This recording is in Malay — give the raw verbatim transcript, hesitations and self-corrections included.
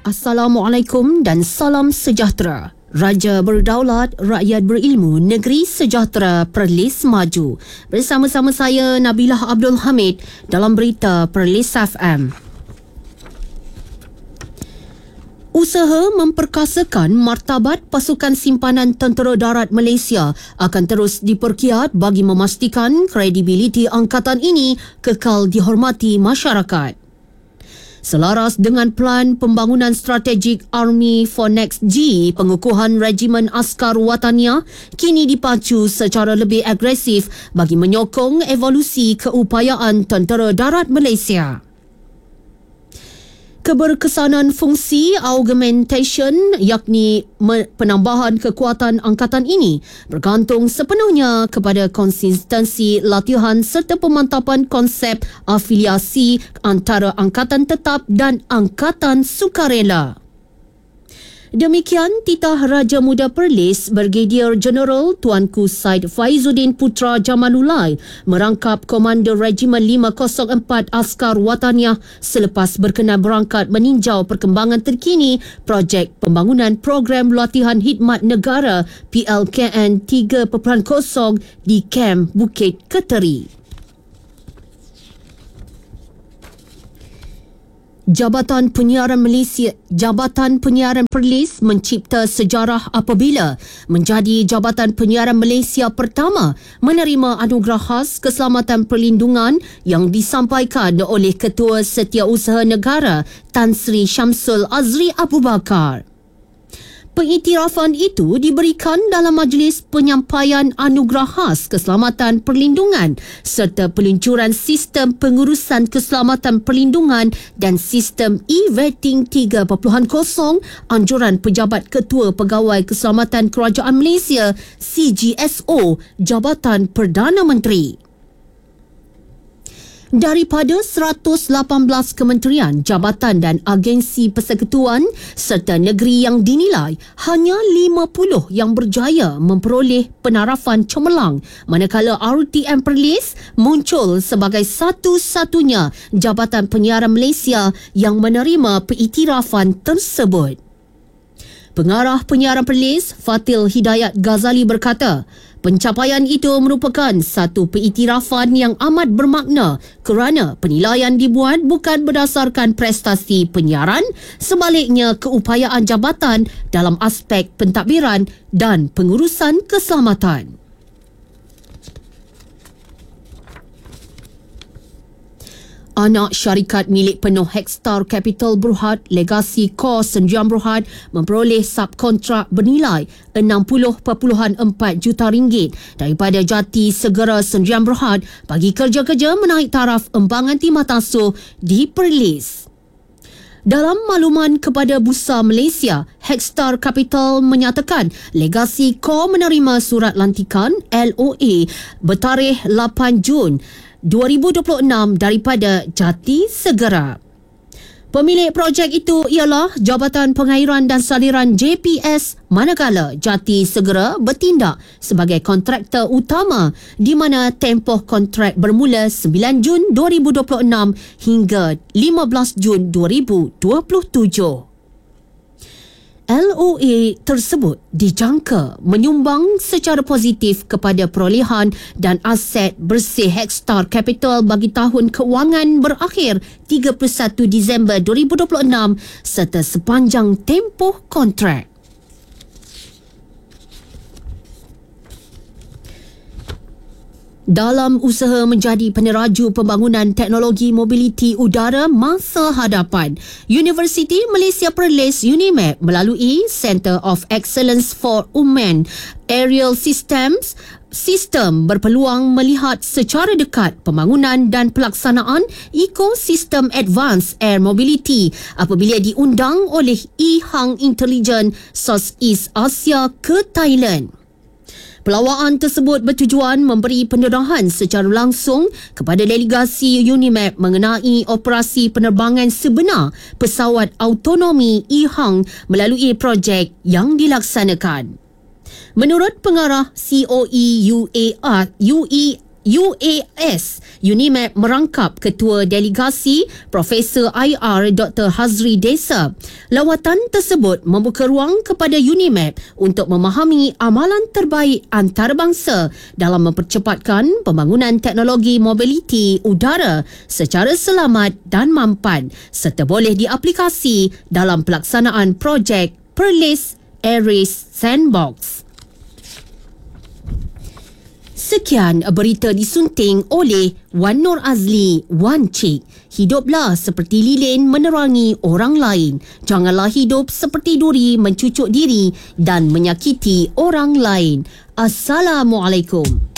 Assalamualaikum dan salam sejahtera. Raja berdaulat, rakyat berilmu, negeri sejahtera, Perlis maju. Bersama-sama saya Nabilah Abdul Hamid dalam berita Perlis F M. Usaha memperkasakan martabat pasukan simpanan Tentera Darat Malaysia akan terus diperkiat bagi memastikan kredibiliti angkatan ini kekal dihormati masyarakat. Selaras dengan pelan pembangunan strategik Army for Next G, pengukuhan Regimen Askar Wataniah kini dipacu secara lebih agresif bagi menyokong evolusi keupayaan Tentera Darat Malaysia. Keberkesanan fungsi augmentation yakni penambahan kekuatan angkatan ini bergantung sepenuhnya kepada konsistensi latihan serta pemantapan konsep afiliasi antara angkatan tetap dan angkatan sukarela. Demikian titah Raja Muda Perlis Brigadier Jeneral Tuanku Said Faizuddin Putra Jamalullah merangkap Komander Regimen lima kosong empat Askar Wataniah selepas berkenan berangkat meninjau perkembangan terkini projek pembangunan program latihan khidmat negara P L K N tiga titik kosong di Kem Bukit Keteri. Jabatan Penyiaran Malaysia, Jabatan Penyiaran Perlis mencipta sejarah apabila menjadi Jabatan Penyiaran Malaysia pertama menerima anugerah khas keselamatan perlindungan yang disampaikan oleh Ketua Setiausaha Negara Tan Sri Syamsul Azri Abu Bakar. Pengiktirafan itu diberikan dalam majlis penyampaian anugerah khas keselamatan perlindungan serta peluncuran sistem pengurusan keselamatan perlindungan dan sistem e-vetting tiga titik kosong anjuran Pejabat Ketua Pegawai Keselamatan Kerajaan Malaysia C G S O Jabatan Perdana Menteri. Daripada seratus lapan belas kementerian, jabatan dan agensi persekutuan serta negeri yang dinilai, hanya lima puluh yang berjaya memperoleh penarafan cemerlang, manakala R T M Perlis muncul sebagai satu-satunya Jabatan Penyiaran Malaysia yang menerima pengiktirafan tersebut. Pengarah Penyiaran Perlis, Fatil Hidayat Ghazali berkata, pencapaian itu merupakan satu pengiktirafan yang amat bermakna kerana penilaian dibuat bukan berdasarkan prestasi penyiaran, sebaliknya keupayaan jabatan dalam aspek pentadbiran dan pengurusan keselamatan. Anak syarikat milik penuh Hexstar Capital Berhad, Legasi Core Sdn Berhad memperoleh subkontrak bernilai enam puluh perpuluhan empat juta ringgit daripada Jati Segera Sdn Berhad bagi kerja-kerja menaik taraf embangan timah tasuh di Perlis. Dalam makluman kepada Bursa Malaysia, Hexstar Capital menyatakan Legasi Core menerima surat lantikan L O A bertarikh lapan Jun dua ribu dua puluh enam daripada Jati Segera. Pemilik projek itu ialah Jabatan Pengairan dan Saliran J P S, manakala Jati Segera bertindak sebagai kontraktor utama di mana tempoh kontrak bermula sembilan Jun dua ribu dua puluh enam hingga lima belas Jun dua ribu dua puluh tujuh. L O A tersebut dijangka menyumbang secara positif kepada perolehan dan aset bersih Hexstar Capital bagi tahun kewangan berakhir tiga puluh satu Disember dua ribu dua puluh enam serta sepanjang tempoh kontrak. Dalam usaha menjadi peneraju pembangunan teknologi mobiliti udara masa hadapan, Universiti Malaysia Perlis UNIMAP melalui Centre of Excellence for Women Aerial Systems Sistem berpeluang melihat secara dekat pembangunan dan pelaksanaan ekosistem Advanced Air Mobility apabila diundang oleh E-Hang Intelligent Southeast Asia ke Thailand. Pelawaan tersebut bertujuan memberi pendedahan secara langsung kepada delegasi UNIMAP mengenai operasi penerbangan sebenar pesawat autonomi E-Hang melalui projek yang dilaksanakan. Menurut pengarah C O E U A R U E U A S, UNIMAP merangkap Ketua Delegasi Profesor I R Doktor Hazri Desa. Lawatan tersebut membuka ruang kepada UNIMAP untuk memahami amalan terbaik antarabangsa dalam mempercepatkan pembangunan teknologi mobiliti udara secara selamat dan mampan serta boleh diaplikasi dalam pelaksanaan projek Perlis Aris Sandbox. Sekian berita disunting oleh Wan Nur Azli, Wan Cik. Hiduplah seperti lilin menerangi orang lain. Janganlah hidup seperti duri mencucuk diri dan menyakiti orang lain. Assalamualaikum.